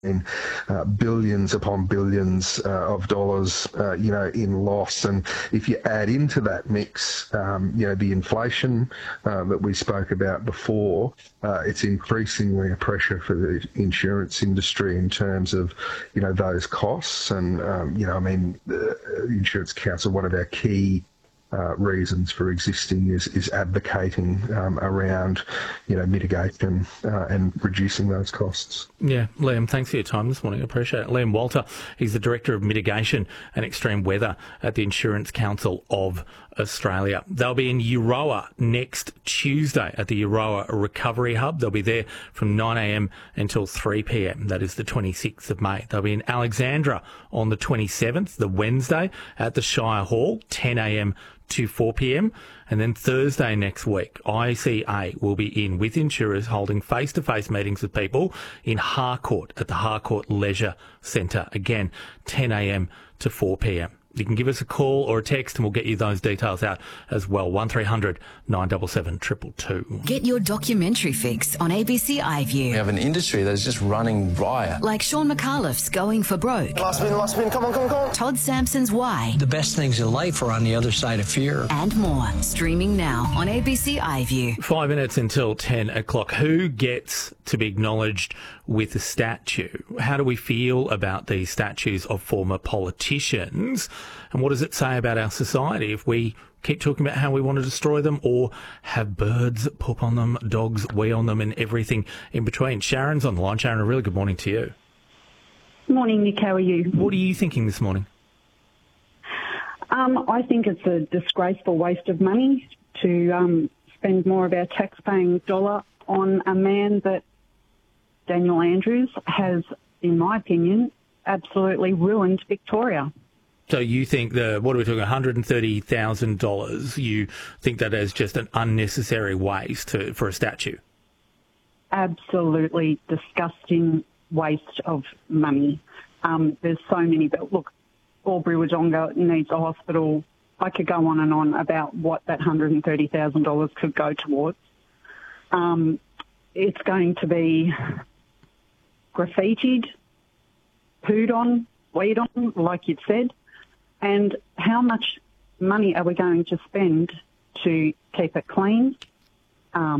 billions upon billions of dollars, in loss. And if you add into that mix, the inflation that we spoke about before, it's increasingly a pressure for the insurance industry in terms of, those costs. And, the Insurance Council, one of our key reasons for existing is advocating around, mitigation and reducing those costs. Yeah, Liam, thanks for your time this morning. I appreciate it. Liam Walter, he's the Director of Mitigation and Extreme Weather at the Insurance Council of Australia. They'll be in Euroa next Tuesday at the Euroa Recovery Hub. They'll be there from 9 a.m. until 3 p.m. That is the 26th of May. They'll be in Alexandra on the 27th, the Wednesday, at the Shire Hall, 10 a.m. to 4 p.m. And then Thursday next week, ICA will be in with insurers holding face-to-face meetings with people in Harcourt at the Harcourt Leisure Centre. Again, 10 a.m. to 4 p.m. You can give us a call or a text and we'll get you those details out as well. 1300 977 222. Get your documentary fix on ABC iView. We have an industry that's just running riot. Like Sean McAuliffe's Going for Broke. Last spin, come on. Todd Sampson's Why. The best things in life are on the other side of fear. And more. Streaming now on ABC iView. 5 minutes until 10 o'clock. Who gets to be acknowledged with a statue? How do we feel about these statues of former politicians? And what does it say about our society if we keep talking about how we want to destroy them or have birds poop on them, dogs wee on them and everything in between? Sharon's on the line. Sharon, a really good morning to you. Morning, Nick. How are you? What are you thinking this morning? I think it's a disgraceful waste of money to spend more of our tax-paying dollar on a man that Daniel Andrews has, in my opinion, absolutely ruined Victoria. So you think what are we talking, $130,000? You think that is just an unnecessary waste for a statue? Absolutely disgusting waste of money. There's so many, but look, Albury-Wodonga needs a hospital. I could go on and on about what that $130,000 could go towards. It's going to be graffitied, pooed on, weed on, like you'd said. And how much money are we going to spend to keep it clean?